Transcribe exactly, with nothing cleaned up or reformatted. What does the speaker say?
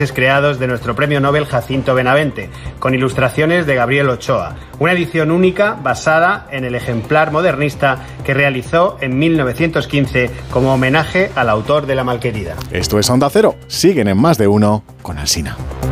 creados de nuestro premio Nobel Jacinto Benavente, con ilustraciones de Gabriel Ochoa. Una edición única basada en el ejemplar modernista que realizó en mil novecientos quince como homenaje al autor de La Malquerida. Esto es Onda Cero. Siguen en Más de Uno con Alsina.